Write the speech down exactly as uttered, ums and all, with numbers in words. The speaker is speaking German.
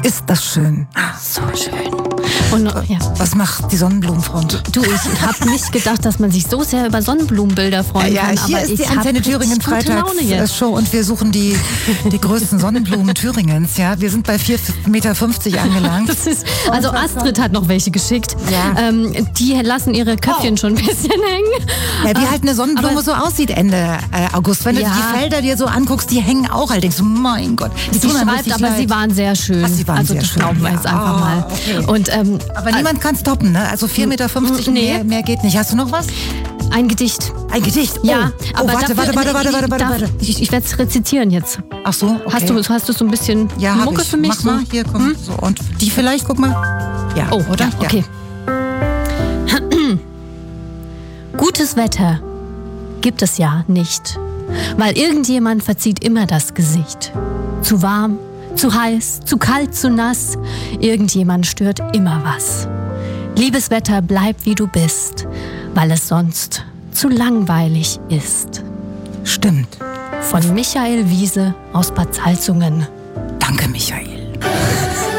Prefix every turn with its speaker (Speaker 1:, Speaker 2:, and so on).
Speaker 1: Ist das schön.
Speaker 2: So schön. Und, ja.
Speaker 1: Was macht die Sonnenblumenfront?
Speaker 2: Du, ich habe nicht gedacht, dass man sich so sehr über Sonnenblumenbilder freuen
Speaker 1: ja,
Speaker 2: kann.
Speaker 1: Hier
Speaker 2: aber
Speaker 1: ist die
Speaker 2: ich
Speaker 1: Antenne Thüringen Freitagsshow und wir suchen die, die größten Sonnenblumen Thüringens. Ja, wir sind bei vier Meter fünfzig angelangt.
Speaker 2: Das ist, also Astrid hat noch welche geschickt.
Speaker 1: Ja.
Speaker 2: Ähm, die lassen ihre Köpfchen oh. schon ein bisschen hängen.
Speaker 1: Ja, wie halt eine Sonnenblume
Speaker 2: aber,
Speaker 1: so aussieht Ende äh, August. Wenn
Speaker 2: ja.
Speaker 1: du die Felder dir so anguckst, die hängen auch halt. Denkst du, mein Gott. Die
Speaker 2: sie schreibt, aber leid. sie waren sehr schön.
Speaker 1: Ach, sie waren
Speaker 2: also
Speaker 1: sehr
Speaker 2: das
Speaker 1: schön.
Speaker 2: glauben wir jetzt einfach
Speaker 1: oh,
Speaker 2: mal.
Speaker 1: Okay.
Speaker 2: Und, ähm,
Speaker 1: aber niemand kann es toppen, ne? Also vier Meter fünfzig,
Speaker 2: nee.
Speaker 1: mehr, mehr geht nicht. Hast du noch was?
Speaker 2: Ein Gedicht.
Speaker 1: Ein Gedicht?
Speaker 2: Ja,
Speaker 1: oh.
Speaker 2: aber
Speaker 1: oh, warte,
Speaker 2: dafür,
Speaker 1: warte, warte, warte, warte, warte, warte.
Speaker 2: Ich, ich werde es rezitieren jetzt.
Speaker 1: Ach so, okay.
Speaker 2: Hast du, hast du so ein bisschen
Speaker 1: ja,
Speaker 2: Mucke
Speaker 1: ich.
Speaker 2: für mich?
Speaker 1: Mach mal, hier, komm. Hm? So, und die vielleicht, guck mal. Ja,
Speaker 2: oh,
Speaker 1: oder?
Speaker 2: Ja, okay. Ja. Gutes Wetter gibt es ja nicht, weil irgendjemand verzieht immer das Gesicht. Zu warm, zu heiß, zu kalt, zu nass, irgendjemand stört immer was. Liebes Wetter, bleib wie du bist, weil es sonst zu langweilig ist.
Speaker 1: Stimmt.
Speaker 2: Von Michael Wiese aus Bad Salzungen.
Speaker 1: Danke, Michael.